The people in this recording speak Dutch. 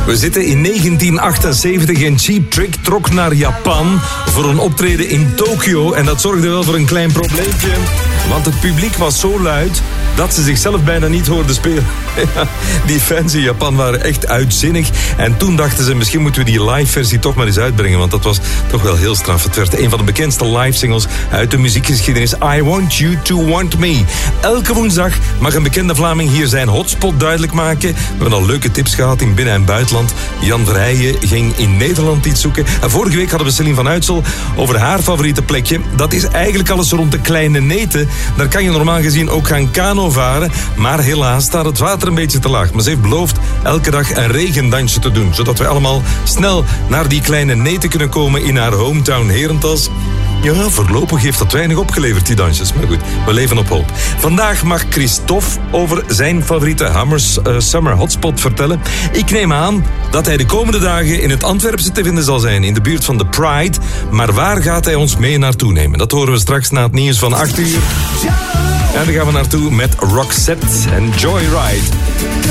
We zitten in 1978 en Cheap Trick trok naar Japan voor een optreden in Tokio. En dat zorgde wel voor een klein probleempje. Want het publiek was zo luid dat ze zichzelf bijna niet hoorden spelen. Die fans in Japan waren echt uitzinnig. En toen dachten ze, misschien moeten we die live versie toch maar eens uitbrengen. Want dat was toch wel heel straf. Het werd een van de bekendste live singles uit de muziekgeschiedenis. I Want You To Want Me. Elke woensdag mag een bekende Vlaming hier zijn hotspot duidelijk maken. We hebben al leuke tips gehad in binnen- en buitenland. Jan Verheijen ging in Nederland iets zoeken. En vorige week hadden we Celine van Uitsel over haar favoriete plekje. Dat is eigenlijk alles rond de Kleine Neten. Daar kan je normaal gezien ook gaan kano varen. Maar helaas staat het water een beetje te laag. Maar ze heeft beloofd elke dag een regendansje te doen. Zodat we allemaal snel naar die Kleine Neten kunnen komen in haar hometown Herentals. Ja, voorlopig heeft dat weinig opgeleverd, die dansjes. Maar goed, we leven op hoop. Vandaag mag Christophe over zijn favoriete Hammers Summer Hotspot vertellen. Ik neem aan dat hij de komende dagen in het Antwerpse te vinden zal zijn. In de buurt van de Pride. Maar waar gaat hij ons mee naartoe nemen? Dat horen we straks na het nieuws van 8 uur. En dan gaan we naartoe met Roxette en Joyride.